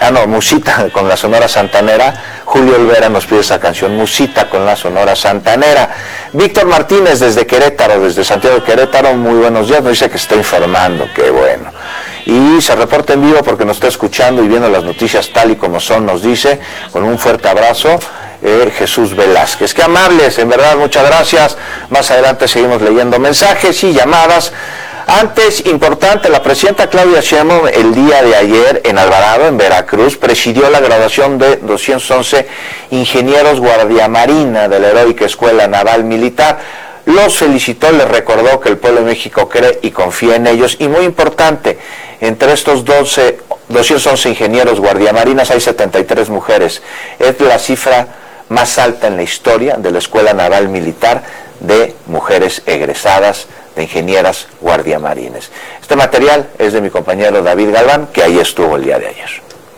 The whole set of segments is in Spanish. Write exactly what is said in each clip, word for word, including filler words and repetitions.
ah no, Musita con la Sonora Santanera. Julio Olvera nos pide esa canción, Musita con la Sonora Santanera. Víctor Martínez desde Querétaro, desde Santiago de Querétaro, muy buenos días, nos dice que está informando, qué bueno. Y se reporta en vivo porque nos está escuchando y viendo las noticias tal y como son, nos dice, con un fuerte abrazo, eh, Jesús Velázquez. Qué amables, en verdad, muchas gracias. Más adelante seguimos leyendo mensajes y llamadas. Antes, importante, la presidenta Claudia Sheinbaum el día de ayer en Alvarado, en Veracruz, presidió la graduación de doscientos once ingenieros guardiamarina de la heroica Escuela Naval Militar. Los felicitó, les recordó que el pueblo de México cree y confía en ellos. Y muy importante, entre estos doce, doscientos once ingenieros guardiamarinas hay setenta y tres mujeres. Es la cifra más alta en la historia de la Escuela Naval Militar de mujeres egresadas de ingenieras guardiamarines. Este material es de mi compañero David Galván, que ahí estuvo el día de ayer.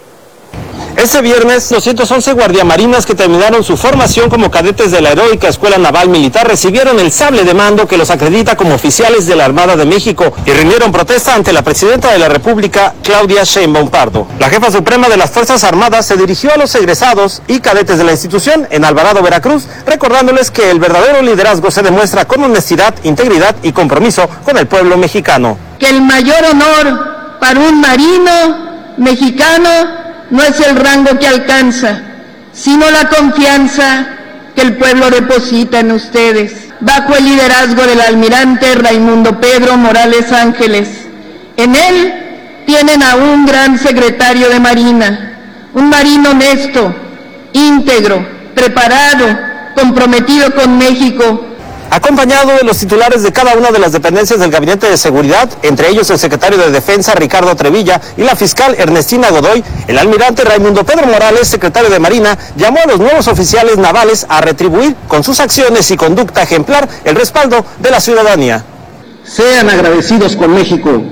Este viernes, doscientos once guardiamarinas que terminaron su formación como cadetes de la heroica Escuela Naval Militar recibieron el sable de mando que los acredita como oficiales de la Armada de México y rindieron protesta ante la presidenta de la República, Claudia Sheinbaum Pardo. La jefa suprema de las Fuerzas Armadas se dirigió a los egresados y cadetes de la institución en Alvarado, Veracruz, recordándoles que el verdadero liderazgo se demuestra con honestidad, integridad y compromiso con el pueblo mexicano. Que el mayor honor para un marino mexicano no es el rango que alcanza, sino la confianza que el pueblo deposita en ustedes. Bajo el liderazgo del almirante Raimundo Pedro Morales Ángeles, en él tienen a un gran secretario de Marina, un marino honesto, íntegro, preparado, comprometido con México, acompañado de los titulares de cada una de las dependencias del Gabinete de Seguridad, entre ellos el secretario de Defensa, Ricardo Trevilla, y la fiscal Ernestina Godoy. El almirante Raimundo Pedro Morales, secretario de Marina, llamó a los nuevos oficiales navales a retribuir con sus acciones y conducta ejemplar el respaldo de la ciudadanía. Sean agradecidos con México.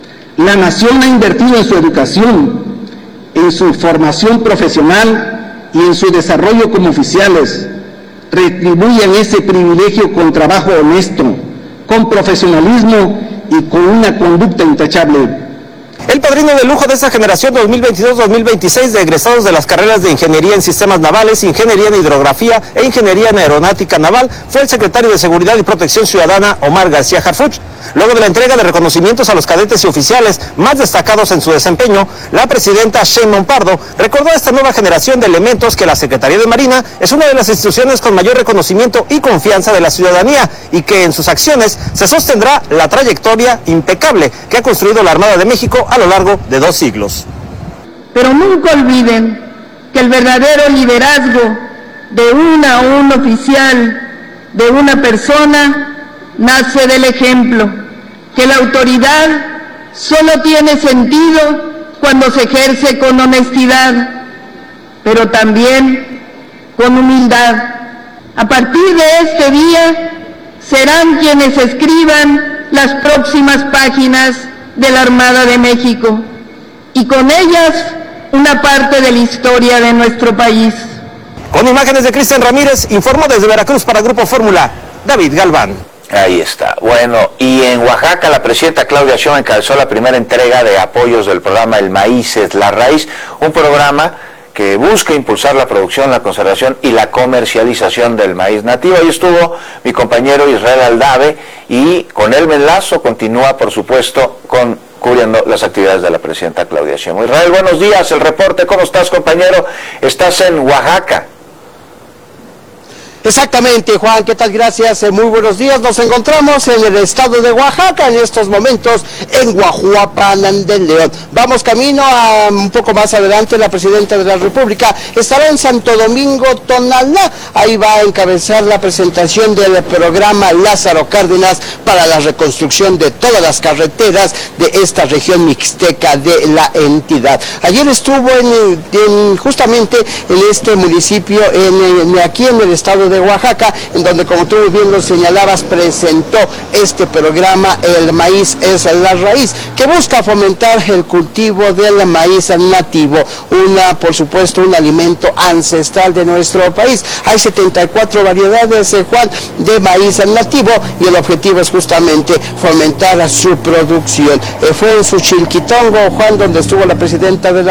La nación ha invertido en su educación, en su formación profesional y en su desarrollo como oficiales. Retribuyan ese privilegio con trabajo honesto, con profesionalismo y con una conducta intachable. El padrino de lujo de esta generación dos mil veintidós dos mil veintiséis de egresados de las carreras de Ingeniería en Sistemas Navales, Ingeniería en Hidrografía e Ingeniería en Aeronáutica Naval fue el secretario de Seguridad y Protección Ciudadana, Omar García Harfuch. Luego de la entrega de reconocimientos a los cadetes y oficiales más destacados en su desempeño, la presidenta Sheinbaum Pardo recordó a esta nueva generación de elementos que la Secretaría de Marina es una de las instituciones con mayor reconocimiento y confianza de la ciudadanía y que en sus acciones se sostendrá la trayectoria impecable que ha construido la Armada de México a lo largo de dos siglos. Pero nunca olviden que el verdadero liderazgo de una a un oficial, de una persona, nace del ejemplo, que la autoridad solo tiene sentido cuando se ejerce con honestidad, pero también con humildad. A partir de este día serán quienes escriban las próximas páginas de la Armada de México y con ellas una parte de la historia de nuestro país. Con imágenes de Cristian Ramírez, informó desde Veracruz para Grupo Fórmula, David Galván. Ahí está. Bueno, y en Oaxaca la presidenta Claudia Sheinbaum encabezó la primera entrega de apoyos del programa El Maíz es la Raíz, un programa que busca impulsar la producción, la conservación y la comercialización del maíz nativo. Ahí estuvo mi compañero Israel Aldave y con él me enlazo, continúa por supuesto con cubriendo las actividades de la presidenta Claudia Sheinbaum. Israel, buenos días, el reporte, ¿cómo estás, compañero? Estás en Oaxaca. Exactamente, Juan, ¿qué tal? Gracias, eh, muy buenos días. Nos encontramos en el estado de Oaxaca, en estos momentos en Guajuapan del León. Vamos camino a un poco más adelante, la presidenta de la República estará en Santo Domingo, Tonalá. Ahí va a encabezar la presentación del programa Lázaro Cárdenas para la reconstrucción de todas las carreteras de esta región mixteca de la entidad. Ayer estuvo en, en justamente en este municipio, en, en, aquí en el estado de Oaxaca, en donde, como tú bien lo señalabas, presentó este programa El Maíz es la Raíz, que busca fomentar el cultivo del maíz nativo, una, por supuesto, un alimento ancestral de nuestro país. Hay setenta y cuatro variedades, eh, Juan, de maíz nativo, y el objetivo es justamente fomentar su producción. Eh, fue en Suchilquitongo, Juan, donde estuvo la presidenta de la